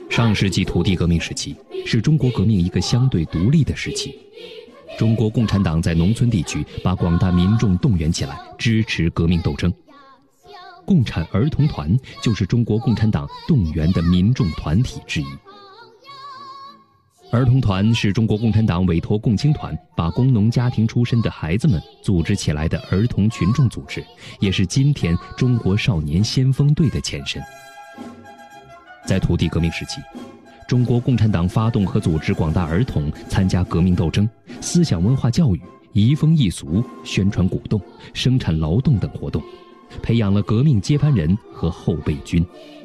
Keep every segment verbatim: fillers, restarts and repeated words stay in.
上世纪土地革命时期是中国革命一个相对独立的时期。中国共产党在农村地区把广大民众动员起来，支持革命斗争。共产儿童团就是中国共产党动员的民众团体之一。儿童团是中国共产党委托共青团把工农家庭出身的孩子们组织起来的儿童群众组织，也是今天中国少年先锋队的前身。在土地革命时期，中国共产党发动和组织广大儿童参加革命斗争，思想文化教育、移风易俗、宣传鼓动、生产劳动等活动，培养了革命接班人和后备军。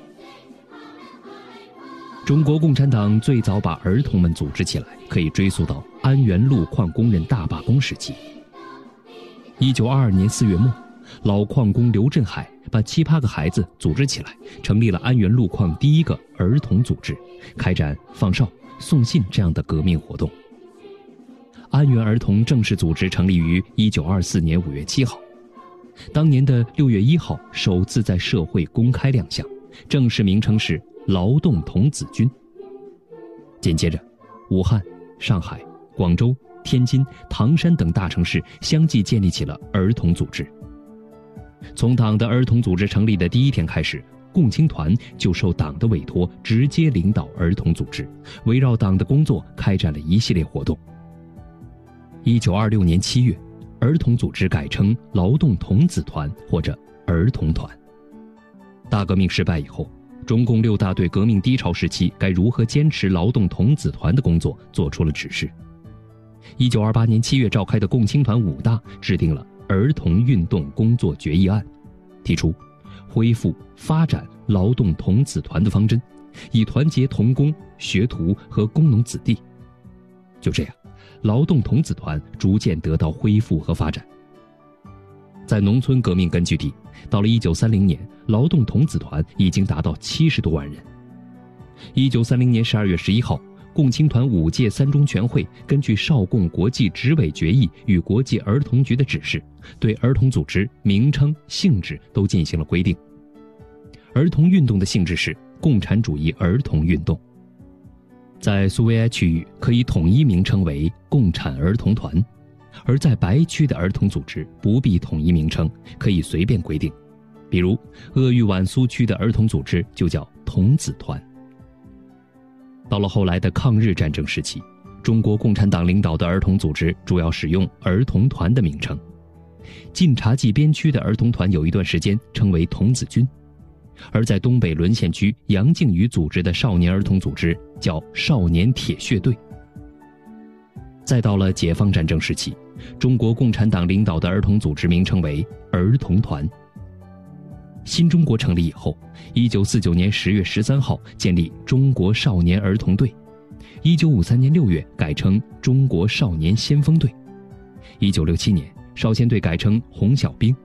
中国共产党最早把儿童们组织起来，可以追溯到安源路矿工人大罢工时期。一九二二年四月末，老矿工刘振海把七八个孩子组织起来，成立了安源路矿第一个儿童组织，开展放哨、送信这样的革命活动。安源儿童正式组织成立于一九二四年五月七号，当年的六月一号首次在社会公开亮相，正式名称是劳动童子军。紧接着，武汉、上海、广州、天津、唐山等大城市相继建立起了儿童组织。从党的儿童组织成立的第一天开始，共青团就受党的委托，直接领导儿童组织，围绕党的工作开展了一系列活动。一九二六年七月，儿童组织改称劳动童子团或者儿童团。大革命失败以后，中共六大对革命低潮时期该如何坚持劳动童子团的工作做出了指示。一九二八年七月召开的共青团五大制定了儿童运动工作决议案，提出恢复发展劳动童子团的方针，以团结童工、学徒和工农子弟。就这样，劳动童子团逐渐得到恢复和发展。在农村革命根据地，到了一九三零年，劳动童子团已经达到七十多万人。一九三零年十二月十一号，共青团五届三中全会根据少共国际执委决议与国际儿童局的指示，对儿童组织名称、性质都进行了规定。儿童运动的性质是共产主义儿童运动，在苏维埃区域可以统一名称为共产儿童团，而在白区的儿童组织不必统一名称，可以随便规定。比如鄂豫皖苏区的儿童组织就叫童子团。到了后来的抗日战争时期，中国共产党领导的儿童组织主要使用儿童团的名称。晋察冀边区的儿童团有一段时间称为童子军，而在东北沦陷区杨靖宇组织的少年儿童组织叫少年铁血队。再到了解放战争时期，中国共产党领导的儿童组织名称为儿童团。新中国成立以后，一九四九年十月十三号建立中国少年儿童队，一九五三年六月改称中国少年先锋队，一九六七年少先队改称红小兵，